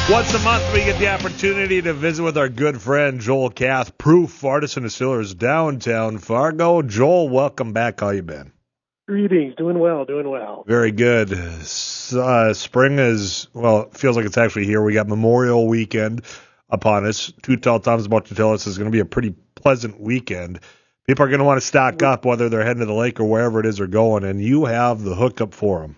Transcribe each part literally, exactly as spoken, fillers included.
Once a month, we get the opportunity to visit with our good friend Joel Kath, Proof Artisan Distillers, downtown Fargo. Joel, welcome back. How you been? Greetings. Doing well, doing well. Very good. Uh, spring is, well, it feels like it's actually here. We got Memorial Weekend upon us. Two Tall Tom's about to tell us it's going to be a pretty pleasant weekend. People are going to want to stock up, whether they're heading to the lake or wherever it is they're going, and you have the hookup for them.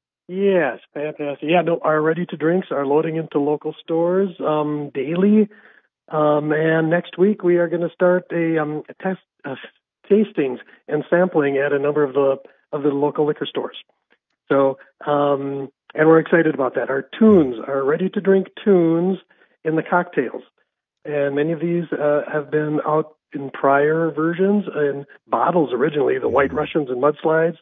Yes, fantastic. Yeah, no, our ready-to-drinks are loading into local stores um, daily. Um, and next week we are going to start a, um, a test uh, tastings and sampling at a number of the of the local liquor stores. So, um, and we're excited about that. Our tunes, our ready-to-drink tunes in the cocktails. And many of these uh, have been out in prior versions, in bottles originally, the White Russians and Mudslides.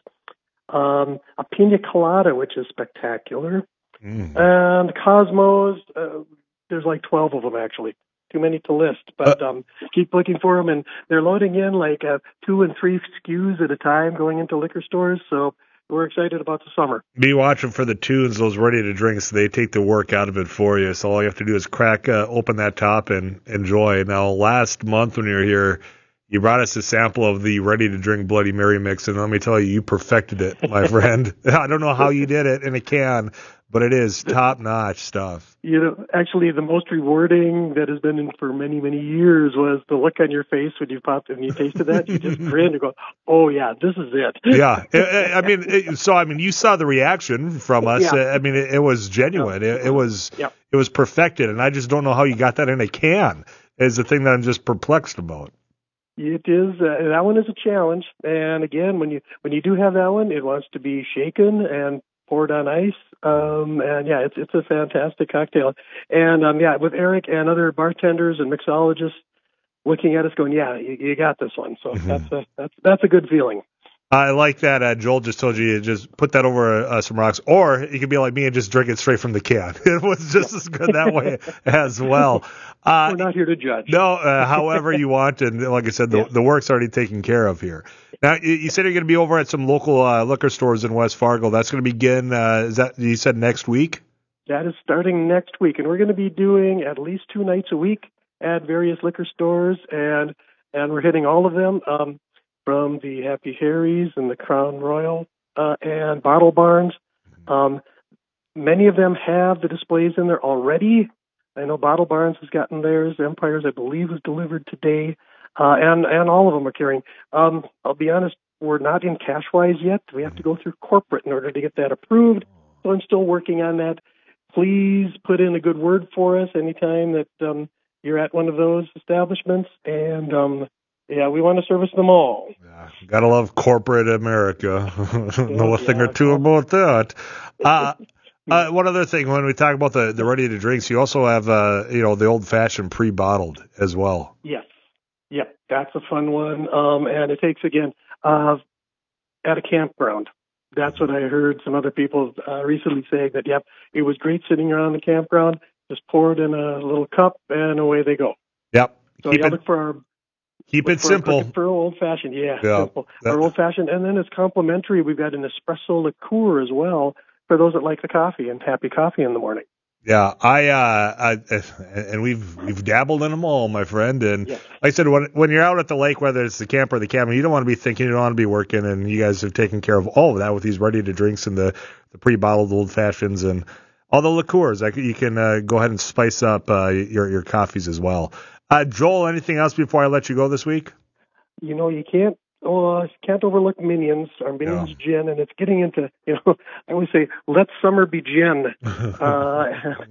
Um, a pina colada, which is spectacular. Mm. And Cosmos, uh, there's like twelve of them, actually. Too many to list, but um, keep looking for them. And they're loading in like uh, two and three S K Us at a time going into liquor stores. So we're excited about the summer. Be watching for the tunes, those ready to drinks. They take the work out of it for you. So all you have to do is crack, uh, open that top and enjoy. Now, last month when you were here, you brought us a sample of the ready-to-drink Bloody Mary mix, and let me tell you, you perfected it, my friend. I don't know how you did it in a can, but it is top-notch stuff. You know, actually, the most rewarding that has been in for many, many years was the look on your face when you popped and you tasted that. You just grinned and go, "Oh yeah, this is it." Yeah, I mean, it, so I mean, you saw the reaction from us. Yeah. I mean, it, it was genuine. Yeah. It, it was, yeah. it was perfected, and I just don't know how you got that in a can. Is the thing that I'm just perplexed about. It is. Uh, that one is a challenge, and again, when you when you do have that one, it wants to be shaken and poured on ice. Um, and yeah, it's it's a fantastic cocktail. And um, yeah, with Eric and other bartenders and mixologists looking at us, going, "Yeah, you, you got this one." So mm-hmm. that's a that's that's a good feeling. I like that. Uh, Joel just told you to just put that over uh, some rocks, or you could be like me and just drink it straight from the can. It was just as good that way as well. Uh, We're not here to judge. No, uh, however you want, and like I said, the, yeah. the work's already taken care of here. Now, you, you said you're going to be over at some local uh, liquor stores in West Fargo. That's going to begin, uh, is that, you said next week? That is starting next week, and we're going to be doing at least two nights a week at various liquor stores, and and we're hitting all of them. Um, from the Happy Harry's and the Crown Royal uh, and Bottle Barns. Um, many of them have the displays in there already. I know Bottle Barns has gotten theirs. Empire's, I believe, was delivered today. Uh, and, and all of them are carrying. Um, I'll be honest, we're not in cash-wise yet. We have to go through corporate in order to get that approved. So I'm still working on that. Please put in a good word for us anytime that um, you're at one of those establishments. And um Yeah, we want to service them all. Yeah, gotta love corporate America. Know a thing yeah, or two about that. Uh, uh, one other thing, when we talk about the, the ready to drinks, you also have uh, you know, the old fashioned pre bottled as well. Yes, yep, that's a fun one. Um, and it takes again uh, at a campground. That's what I heard some other people uh, recently saying that. Yep, it was great sitting around the campground. Just pour it in a little cup and away they go. Yep. So yeah, look for our. Keep it for, simple. For old-fashioned, yeah, yeah. simple. Our old-fashioned, and then it's complimentary. We've got an espresso liqueur as well for those that like the coffee and happy coffee in the morning. Yeah, I, uh, I and we've we've dabbled in them all, my friend. And yes. like I said, when when you're out at the lake, whether it's the camp or the cabin, you don't want to be thinking, you don't want to be working, and you guys have taken care of all of that with these ready-to-drinks and the, the pre-bottled old-fashions and all the liqueurs. Like, you can uh, go ahead and spice up uh, your your coffees as well. Uh, Joel, anything else before I let you go this week? You know, you can't oh, uh, can't overlook Minions, our Minions yeah. gin, and it's getting into, you know, I always say, let summer be gin. uh,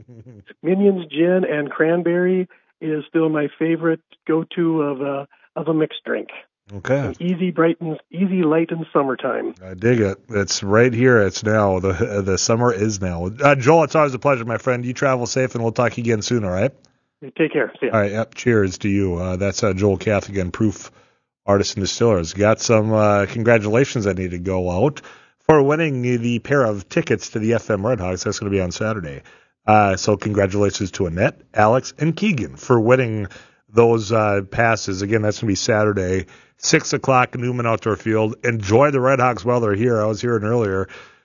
Minions gin and cranberry is still my favorite go-to of a, of a mixed drink. Okay. So easy, bright, and easy, light in summertime. I dig it. It's right here. It's now. The the summer is now. Uh, Joel, it's always a pleasure, my friend. You travel safe, and we'll talk again soon, all right? Take care. See ya. All right. Yep. Cheers to you. Uh, that's uh, Joel Kath again, Proof Artisan Distillers. Got some uh, congratulations that need to go out for winning the pair of tickets to the F M Red Hawks. That's going to be on Saturday. Uh, so congratulations to Annette, Alex, and Keegan for winning those uh, passes. Again, that's going to be Saturday, six o'clock, Newman Outdoor Field. Enjoy the Red Hawks while they're here. I was hearing earlier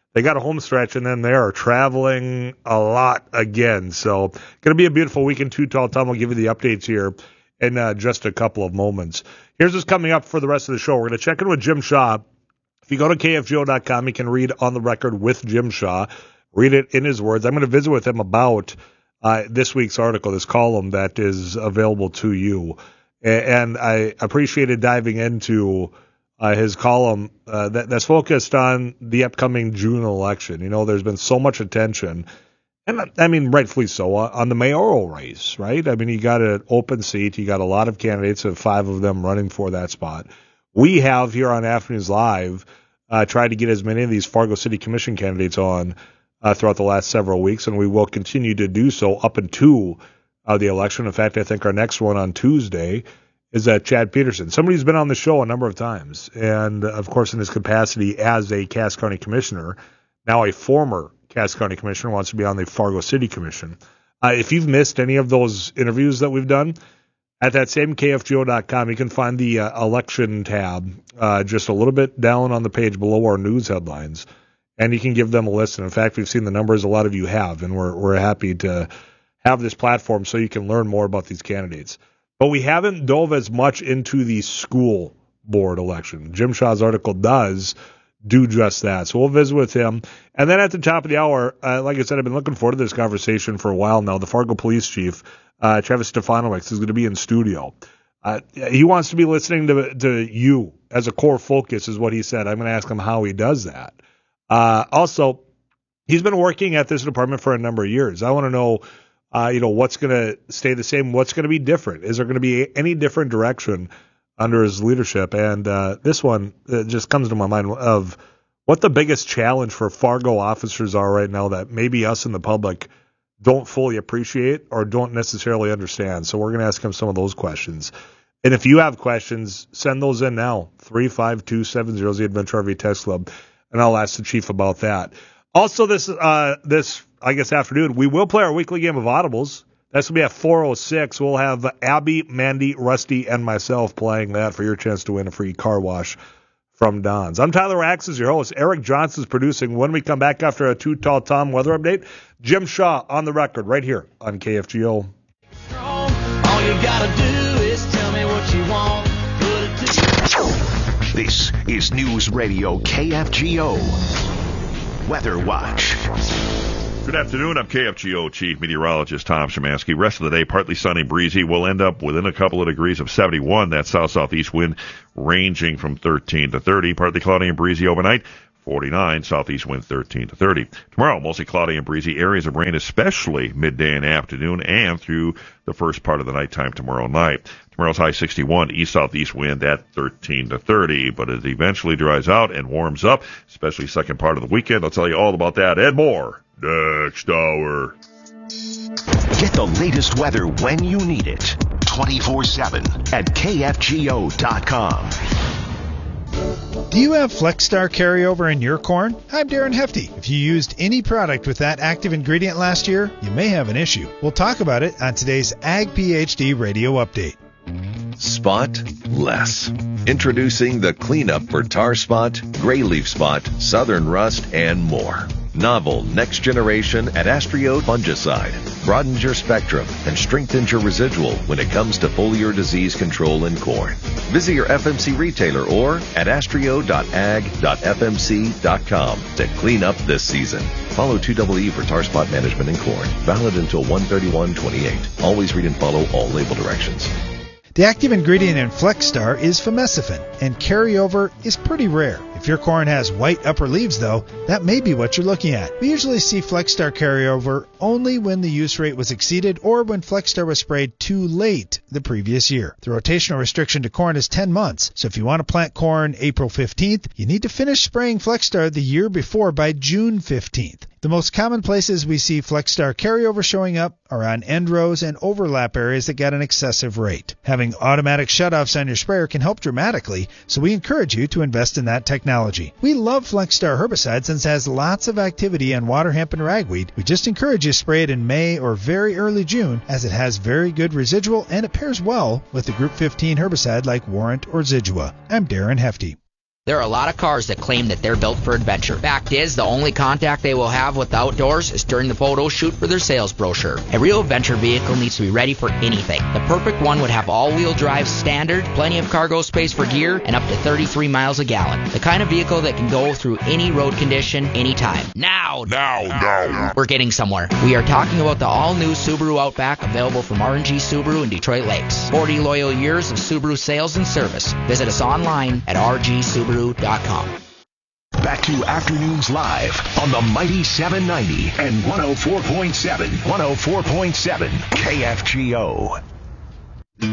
They got a home stretch, and then they are traveling a lot again. So going to be a beautiful weekend, too. Tall Tom will give you the updates here in uh, just a couple of moments. Here's what's coming up for the rest of the show. We're going to check in with Jim Shaw. If you go to K F G O dot com, you can read On the Record with Jim Shaw. Read it in his words. I'm going to visit with him about uh, this week's article, this column that is available to you. And I appreciated diving into uh, his column uh, that, that's focused on the upcoming June election. You know, there's been so much attention, and I mean, rightfully so, on the mayoral race, right? I mean, you got an open seat. You got a lot of candidates, and five of them running for that spot. We have here on Afternoons Live uh, tried to get as many of these Fargo City Commission candidates on uh, throughout the last several weeks, and we will continue to do so up until Uh, the election. In fact, I think our next one on Tuesday is uh, Chad Peterson, somebody who's been on the show a number of times, and uh, of course in his capacity as a Cass County Commissioner, now a former Cass County Commissioner, wants to be on the Fargo City Commission. Uh, if you've missed any of those interviews that we've done, at that same K F G O dot com, you can find the uh, election tab uh, just a little bit down on the page below our news headlines, and you can give them a listen. In fact, we've seen the numbers a lot of you have, and we're we're happy to have this platform so you can learn more about these candidates. But we haven't dove as much into the school board election. Jim Shaw's article does do just that. So we'll visit with him. And then at the top of the hour, uh, like I said, I've been looking forward to this conversation for a while now. The Fargo Police Chief, uh, Travis Stefanowicz, is going to be in studio. Uh, he wants to be listening to, to you as a core focus, is what he said. I'm going to ask him how he does that. Uh, also, he's been working at this department for a number of years. I want to know Uh, you know, what's going to stay the same? What's going to be different? Is there going to be any different direction under his leadership? And uh, this one uh, just comes to my mind of what the biggest challenge for Fargo officers are right now that maybe us in the public don't fully appreciate or don't necessarily understand. So we're going to ask him some of those questions. And if you have questions, send those in now, three five two seven zero, the Adventure R V Text Club, and I'll ask the chief about that. Also, this uh, this I guess afternoon, we will play our weekly game of audibles. That's going to be at four oh six. We'll have Abby, Mandy, Rusty, and myself playing that for your chance to win a free car wash from Don's. I'm Tyler Axis, your host. Eric Johnson's producing. When we come back after a Too Tall Tom weather update, Jim Shaw on the record right here on K F G O. All you gotta do is tell me what you want. This is News Radio K F G O. Weather Watch. Good afternoon. I'm K F G O Chief Meteorologist Tom Szymanski. Rest of the day, partly sunny, breezy. We'll end up within a couple of degrees of seventy-one. That south-southeast wind ranging from thirteen to thirty. Partly cloudy and breezy overnight. forty-nine, southeast wind thirteen to thirty. Tomorrow, mostly cloudy and breezy. Areas of rain, especially midday and afternoon and through the first part of the nighttime tomorrow night. Tomorrow's high sixty-one, east-southeast wind at thirteen to thirty. But it eventually dries out and warms up, especially second part of the weekend. I'll tell you all about that and more next hour. Get the latest weather when you need it. twenty-four seven at K F G O dot com. Do you have FlexStar carryover in your corn? I'm Darren Hefty. If you used any product with that active ingredient last year, you may have an issue. We'll talk about it on today's Ag PhD Radio Update. Spot less. Introducing the cleanup for tar spot, gray leaf spot, southern rust, and more. Novel next generation Adastrio fungicide broadens your spectrum and strengthens your residual when it comes to foliar disease control in corn. Visit your F M C retailer or adastrio dot ag dot f m c dot com to clean up this season. Follow two E E for tar spot management in corn. Valid until one thirty-one twenty-eight. Always read and follow all label directions. The active ingredient in FlexStar is famecifin, and carryover is pretty rare. If your corn has white upper leaves, though, that may be what you're looking at. We usually see FlexStar carryover only when the use rate was exceeded or when FlexStar was sprayed too late the previous year. The rotational restriction to corn is ten months, so if you want to plant corn April fifteenth, you need to finish spraying FlexStar the year before by June fifteenth. The most common places we see FlexStar carryover showing up are on end rows and overlap areas that get an excessive rate. Having automatic shutoffs on your sprayer can help dramatically, so we encourage you to invest in that technology. We love FlexStar herbicide since it has lots of activity on water hemp and ragweed. We just encourage you to spray it in May or very early June as it has very good residual and it pairs well with the Group fifteen herbicide like Warrant or Zidua. I'm Darren Hefty. There are a lot of cars that claim that they're built for adventure. Fact is, the only contact they will have with the outdoors is during the photo shoot for their sales brochure. A real adventure vehicle needs to be ready for anything. The perfect one would have all-wheel drive standard, plenty of cargo space for gear, and up to thirty-three miles a gallon. The kind of vehicle that can go through any road condition, anytime. Now! Now, now! We're getting somewhere. We are talking about the all-new Subaru Outback, available from R and G Subaru in Detroit Lakes. forty loyal years of Subaru sales and service. Visit us online at r g subaru dot com. Back to Afternoons Live on the Mighty seven ninety and one oh four point seven, one oh four point seven K F G O.